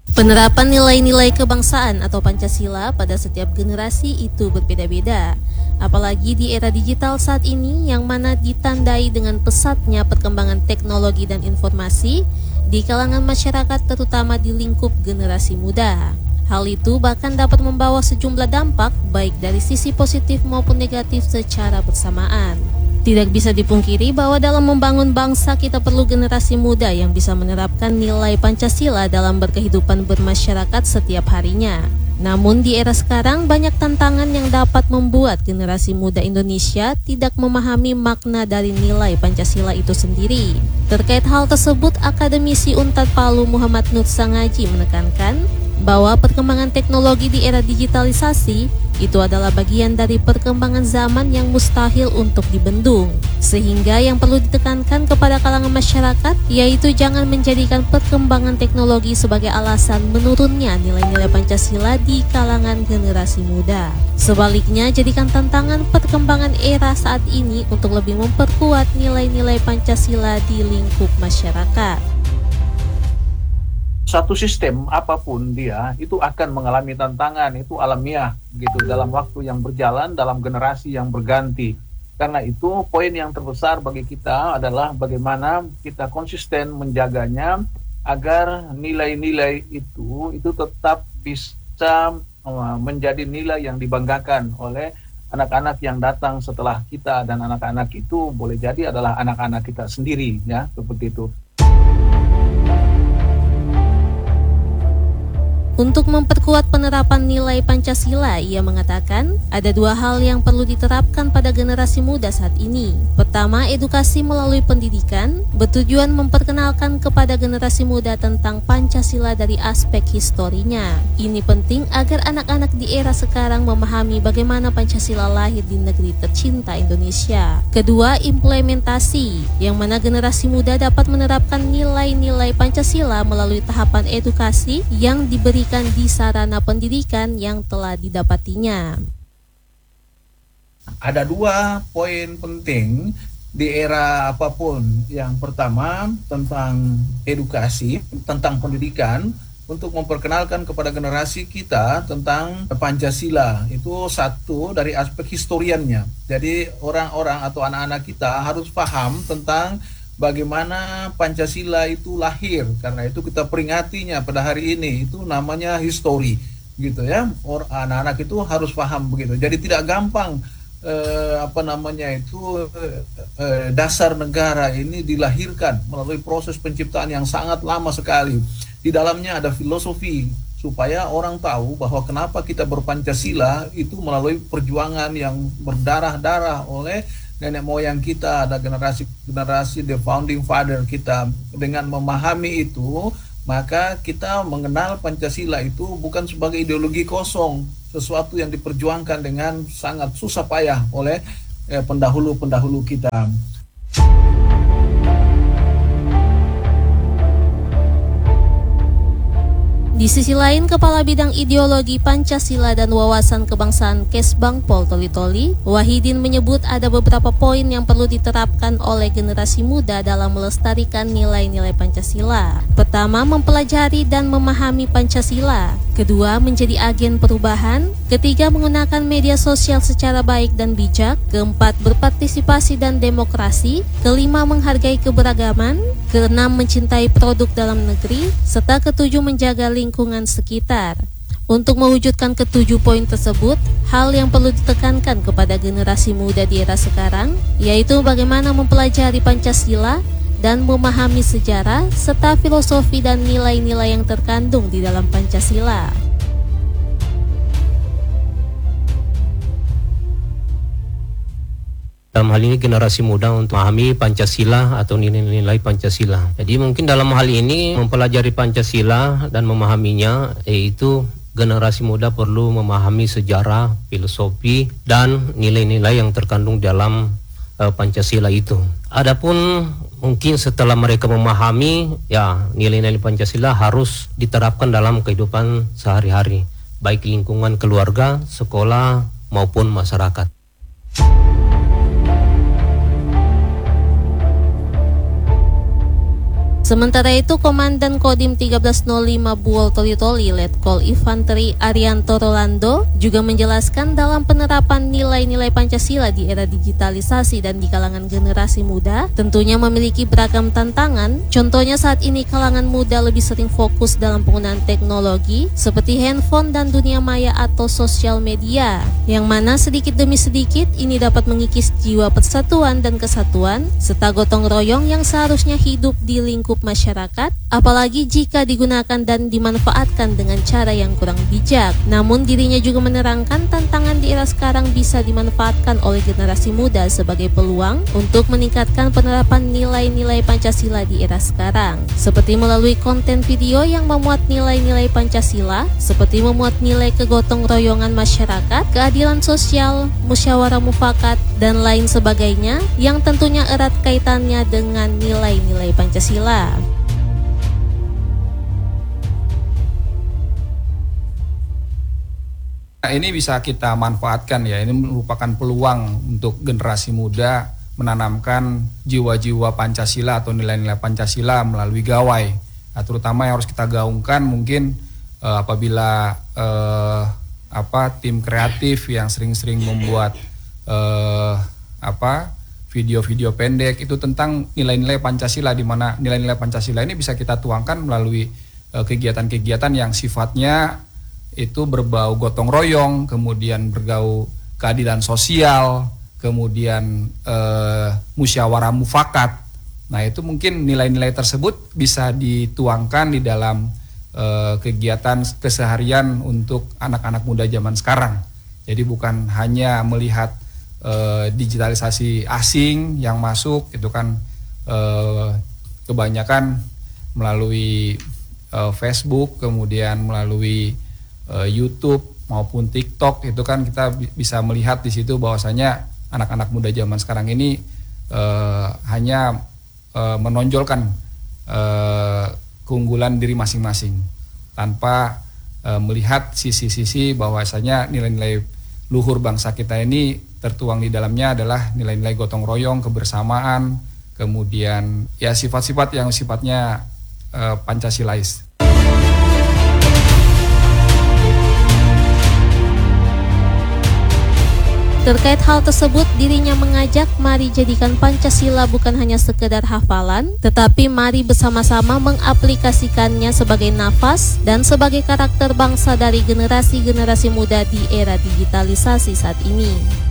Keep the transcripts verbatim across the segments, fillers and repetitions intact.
Penerapan nilai-nilai kebangsaan atau Pancasila pada setiap generasi itu berbeda-beda. Apalagi di era digital saat ini yang mana ditandai dengan pesatnya perkembangan teknologi dan informasi di kalangan masyarakat terutama di lingkup generasi muda. Hal itu bahkan dapat membawa sejumlah dampak baik dari sisi positif maupun negatif secara bersamaan. Tidak bisa dipungkiri bahwa dalam membangun bangsa kita perlu generasi muda yang bisa menerapkan nilai Pancasila dalam berkehidupan bermasyarakat setiap harinya. Namun di era sekarang banyak tantangan yang dapat membuat generasi muda Indonesia tidak memahami makna dari nilai Pancasila itu sendiri. Terkait hal tersebut, Akademisi Unpad Palu Muhammad Nur Sangaji menekankan bahwa perkembangan teknologi di era digitalisasi itu adalah bagian dari perkembangan zaman yang mustahil untuk dibendung. Sehingga yang perlu ditekankan kepada kalangan masyarakat yaitu jangan menjadikan perkembangan teknologi sebagai alasan menurunnya nilai-nilai Pancasila di kalangan generasi muda. Sebaliknya, jadikan tantangan perkembangan era saat ini untuk lebih memperkuat nilai-nilai Pancasila di lingkup masyarakat. Satu sistem apapun dia itu akan mengalami tantangan, itu alamiah gitu dalam waktu yang berjalan, dalam generasi yang berganti. Karena itu poin yang terbesar bagi kita adalah bagaimana kita konsisten menjaganya agar nilai-nilai itu itu tetap bisa menjadi nilai yang dibanggakan oleh anak-anak yang datang setelah kita, dan anak-anak itu boleh jadi adalah anak-anak kita sendiri, ya, seperti itu. Untuk memperkuat penerapan nilai Pancasila, ia mengatakan ada dua hal yang perlu diterapkan pada generasi muda saat ini. Pertama, edukasi melalui pendidikan bertujuan memperkenalkan kepada generasi muda tentang Pancasila dari aspek historinya. Ini penting agar anak-anak di era sekarang memahami bagaimana Pancasila lahir di negeri tercinta Indonesia. Kedua, implementasi, yang mana generasi muda dapat menerapkan nilai-nilai Pancasila melalui tahapan edukasi yang diberikan di sarana pendidikan yang telah didapatinya. Ada dua poin penting di era apapun. Yang pertama tentang edukasi, tentang pendidikan, untuk memperkenalkan kepada generasi kita tentang Pancasila. Itu satu dari aspek historiannya. Jadi orang-orang atau anak-anak kita harus paham tentang bagaimana Pancasila itu lahir. Karena itu kita peringatinya pada hari ini, itu namanya histori, gitu ya. Or, anak-anak itu harus paham begitu. Jadi tidak gampang eh, apa namanya itu eh, dasar negara ini dilahirkan melalui proses penciptaan yang sangat lama sekali. Di dalamnya ada filosofi supaya orang tahu bahwa kenapa kita berpancasila itu melalui perjuangan yang berdarah-darah oleh nenek moyang kita, ada generasi-generasi the founding father kita. Dengan memahami itu, maka kita mengenal Pancasila itu bukan sebagai ideologi kosong, sesuatu yang diperjuangkan dengan sangat susah payah oleh eh, pendahulu-pendahulu kita. Di sisi lain, Kepala Bidang Ideologi Pancasila dan Wawasan Kebangsaan Kesbang Pol Toli-Toli, Wahidin menyebut ada beberapa poin yang perlu diterapkan oleh generasi muda dalam melestarikan nilai-nilai Pancasila. Pertama, mempelajari dan memahami Pancasila. Kedua, menjadi agen perubahan. Ketiga, menggunakan media sosial secara baik dan bijak. Keempat, berpartisipasi dan demokrasi. Kelima, menghargai keberagaman. Keenam, mencintai produk dalam negeri. Serta ketujuh, menjaga lingkungan sekitar. Untuk mewujudkan ketujuh poin tersebut, hal yang perlu ditekankan kepada generasi muda di era sekarang, yaitu bagaimana mempelajari Pancasila dan memahami sejarah, serta filosofi dan nilai-nilai yang terkandung di dalam Pancasila. Dalam hal ini generasi muda untuk memahami Pancasila atau nilai-nilai Pancasila. Jadi mungkin dalam hal ini mempelajari Pancasila dan memahaminya, yaitu generasi muda perlu memahami sejarah, filosofi, dan nilai-nilai yang terkandung dalam uh, Pancasila itu. Adapun mungkin setelah mereka memahami, ya nilai-nilai Pancasila harus diterapkan dalam kehidupan sehari-hari, baik lingkungan keluarga, sekolah, maupun masyarakat. Sementara itu, Komandan Kodim tiga belas nol lima Buol Toli-Toli Letkol Infanteri Arianto Rolando juga menjelaskan dalam penerapan nilai-nilai Pancasila di era digitalisasi dan di kalangan generasi muda tentunya memiliki beragam tantangan. Contohnya saat ini kalangan muda lebih sering fokus dalam penggunaan teknologi seperti handphone dan dunia maya atau sosial media, yang mana sedikit demi sedikit ini dapat mengikis jiwa persatuan dan kesatuan serta gotong royong yang seharusnya hidup di lingkup masyarakat, apalagi jika digunakan dan dimanfaatkan dengan cara yang kurang bijak. Namun dirinya juga menerangkan tantangan di era sekarang bisa dimanfaatkan oleh generasi muda sebagai peluang untuk meningkatkan penerapan nilai-nilai Pancasila di era sekarang, seperti melalui konten video yang memuat nilai-nilai Pancasila, seperti memuat nilai kegotong royongan masyarakat, keadilan sosial, musyawarah mufakat, dan lain sebagainya yang tentunya erat kaitannya dengan nilai-nilai Pancasila. Nah, ini bisa kita manfaatkan ya, ini merupakan peluang untuk generasi muda menanamkan jiwa-jiwa Pancasila atau nilai-nilai Pancasila melalui gawai. Nah, terutama yang harus kita gaungkan mungkin eh, apabila eh, apa tim kreatif yang sering-sering membuat eh, apa video-video pendek itu tentang nilai-nilai Pancasila, di mana nilai-nilai Pancasila ini bisa kita tuangkan melalui uh, kegiatan-kegiatan yang sifatnya itu berbau gotong royong, kemudian berbau keadilan sosial, kemudian uh, musyawarah mufakat. Nah, itu mungkin nilai-nilai tersebut bisa dituangkan di dalam uh, kegiatan keseharian untuk anak-anak muda zaman sekarang. Jadi bukan hanya melihat Uh, digitalisasi asing yang masuk itu kan uh, kebanyakan melalui uh, Facebook, kemudian melalui uh, YouTube maupun TikTok, itu kan kita b- bisa melihat di situ bahwasanya anak-anak muda zaman sekarang ini uh, hanya uh, menonjolkan uh, keunggulan diri masing-masing tanpa uh, melihat sisi-sisi bahwasanya nilai-nilai luhur bangsa kita ini tertuang di dalamnya adalah nilai-nilai gotong royong, kebersamaan, kemudian ya sifat-sifat yang sifatnya uh, Pancasilais. Terkait hal tersebut, dirinya mengajak mari jadikan Pancasila bukan hanya sekedar hafalan, tetapi mari bersama-sama mengaplikasikannya sebagai nafas dan sebagai karakter bangsa dari generasi-generasi muda di era digitalisasi saat ini.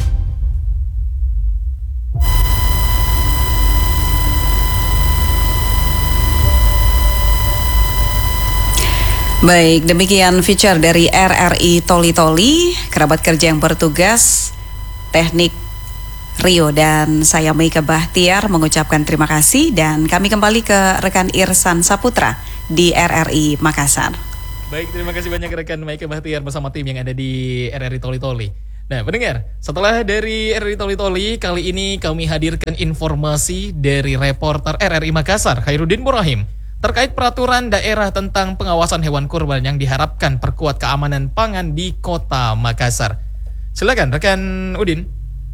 Baik, demikian feature dari R R I Toli-Toli, kerabat kerja yang bertugas, teknik Rio dan saya Meika Bahtiar mengucapkan terima kasih dan kami kembali ke rekan Irsan Saputra di R R I Makassar. Baik, terima kasih banyak rekan Meika Bahtiar bersama tim yang ada di R R I Toli-Toli. Nah, pendengar, setelah dari R R I Toli-Toli, kali ini kami hadirkan informasi dari reporter R R I Makassar, Khairuddin Burahim, terkait peraturan daerah tentang pengawasan hewan kurban yang diharapkan perkuat keamanan pangan di Kota Makassar. Silakan rekan Udin.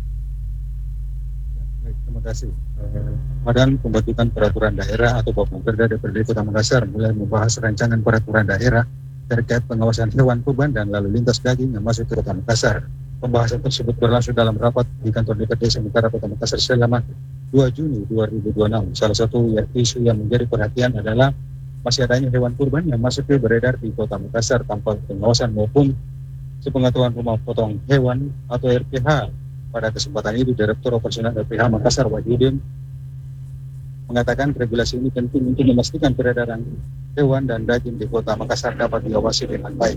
Baik, terima kasih. Eh, Badan Pembentukan Peraturan Daerah atau Bapumperda D P R D Kota Makassar mulai membahas rancangan peraturan daerah terkait pengawasan hewan kurban dan lalu lintas daging yang masuk ke Kota Makassar. Pembahasan tersebut berlangsung dalam rapat di kantor D P R D sementara Kota Makassar selama dua Juni dua ribu dua puluh enam. Salah satu isu yang menjadi perhatian adalah masih adanya hewan kurban yang masuk ke beredar di Kota Makassar tanpa pengawasan maupun sepengetahuan rumah potong hewan atau R P H. Pada kesempatan itu, Direktur Operasional R P H Makassar Wahyudin mengatakan regulasi ini penting untuk memastikan peredaran hewan dan daging di Kota Makassar dapat diawasi dengan baik.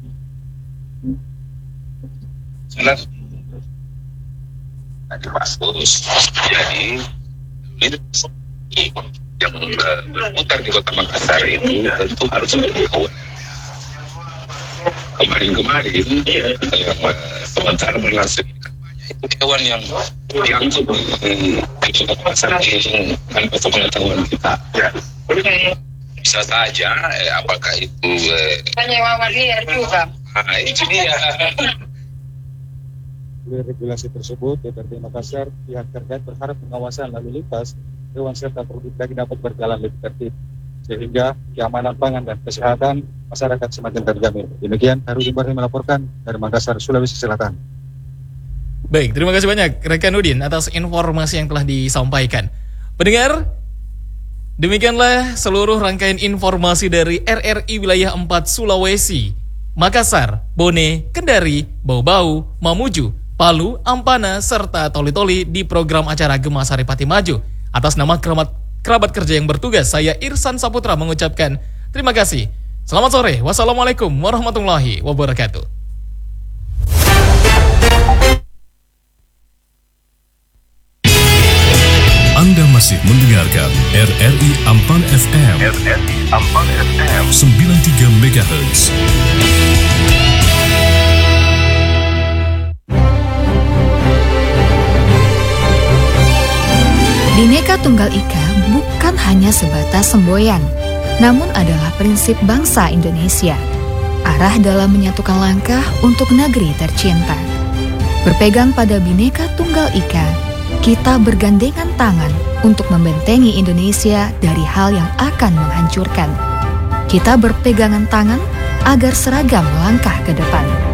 Jelas. Ada bagus. Jadi ini yang berputar di Kota Makassar itu tentu harus berkawan. Kemarin-kemarin yang sementara berlangsung itu hewan yang diangkut di Kota Makassar ini tanpa sepengetahuan kita. Bisa saja, eh, apakah itu eh, penyewa liar juga. Nah, itu dia. Dari regulasi tersebut, D P R D Makassar pihak terkait berharap pengawasan lalu lintas hewan serta produk daging dapat berjalan lebih tertib, sehingga keamanan pangan dan kesehatan masyarakat semakin terjamin. Demikian, Harudi Ibrahim melaporkan dari Makassar, Sulawesi Selatan. Baik, terima kasih banyak rekan Udin atas informasi yang telah disampaikan. Pendengar, demikianlah seluruh rangkaian informasi dari R R I Wilayah empat Sulawesi, Makassar, Bone, Kendari, Bau-Bau, Mamuju, Palu, Ampana, serta Toli-Toli di program acara Gema Saripati Maju. Atas nama kerabat, kerabat kerja yang bertugas, saya Irsan Saputra mengucapkan terima kasih. Selamat sore, wassalamualaikum warahmatullahi wabarakatuh. Anda masih mendengarkan R R I Ampang F M R R I Ampang F M sembilan puluh tiga megahertz. Bhinneka Tunggal Ika bukan hanya sebatas semboyan, namun adalah prinsip bangsa Indonesia. Arah dalam menyatukan langkah untuk negeri tercinta. Berpegang pada Bhinneka Tunggal Ika, kita bergandengan tangan untuk membentengi Indonesia dari hal yang akan menghancurkan. Kita berpegangan tangan agar seragam langkah ke depan.